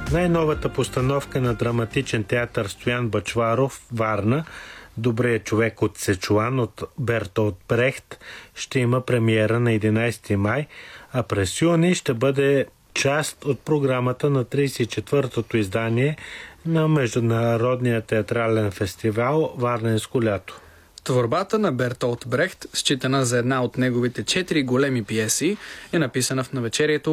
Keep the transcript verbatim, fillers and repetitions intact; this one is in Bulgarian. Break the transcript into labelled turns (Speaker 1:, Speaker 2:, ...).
Speaker 1: Най-новата постановка на драматичен театър Стоян Бъчваров, Варна, Добрият човек от Сечуан от Бертолт Брехт, ще има премиера на единайсети май, а през юни ще бъде част от програмата на трийсет и четвъртото издание на Международния театрален фестивал Варненско лято.
Speaker 2: Творбата на Бертолт Брехт, считана за една от неговите четири големи пиеси, е написана в навечерието